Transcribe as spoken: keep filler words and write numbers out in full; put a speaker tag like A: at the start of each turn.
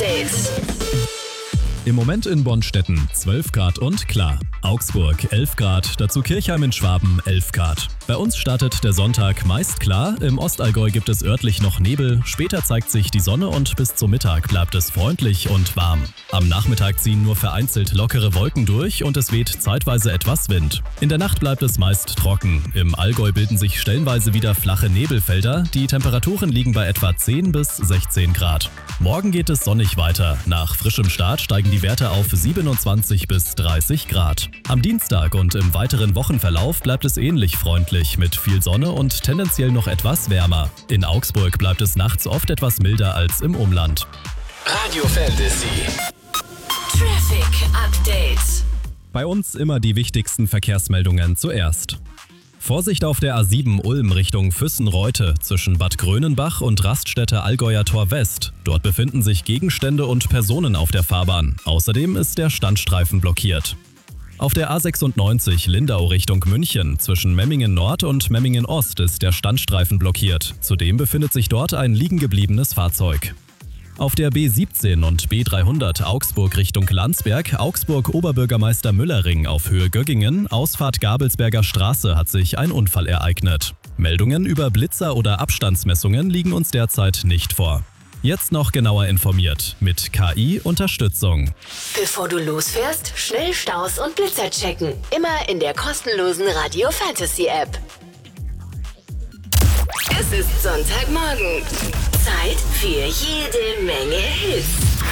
A: Update.
B: Im Moment in Bonstetten zwölf Grad und klar. Augsburg elf Grad, dazu Kirchheim in Schwaben elf Grad. Bei uns startet der Sonntag meist klar, im Ostallgäu gibt es örtlich noch Nebel, später zeigt sich die Sonne und bis zum Mittag bleibt es freundlich und warm. Am Nachmittag ziehen nur vereinzelt lockere Wolken durch und es weht zeitweise etwas Wind. In der Nacht bleibt es meist trocken. Im Allgäu bilden sich stellenweise wieder flache Nebelfelder, die Temperaturen liegen bei etwa zehn bis sechzehn Grad. Morgen geht es sonnig weiter. Nach frischem Start steigen die Werte auf siebenundzwanzig bis dreißig Grad. Am Dienstag und im weiteren Wochenverlauf bleibt es ähnlich freundlich mit viel Sonne und tendenziell noch etwas wärmer. In Augsburg bleibt es nachts oft etwas milder als im Umland.
A: Radio Fantasy. Traffic Update.
B: Bei uns immer die wichtigsten Verkehrsmeldungen zuerst. Vorsicht auf der A sieben Ulm Richtung Füssen-Reute zwischen Bad Grönenbach und Raststätte Allgäuer Tor West. Dort befinden sich Gegenstände und Personen auf der Fahrbahn. Außerdem ist der Standstreifen blockiert. Auf der A sechsundneunzig Lindau Richtung München zwischen Memmingen Nord und Memmingen Ost ist der Standstreifen blockiert. Zudem befindet sich dort ein liegengebliebenes Fahrzeug. Auf der B siebzehn und B dreihundert Augsburg Richtung Landsberg, Augsburg-Oberbürgermeister Müllerring auf Höhe Göggingen, Ausfahrt Gabelsberger Straße hat sich ein Unfall ereignet. Meldungen über Blitzer oder Abstandsmessungen liegen uns derzeit nicht vor. Jetzt noch genauer informiert mit K I-Unterstützung.
A: Bevor du losfährst, schnell Staus und Blitzer checken. Immer in der kostenlosen Radio Fantasy App. Es ist Sonntagmorgen. Zeit für jede Menge Hits.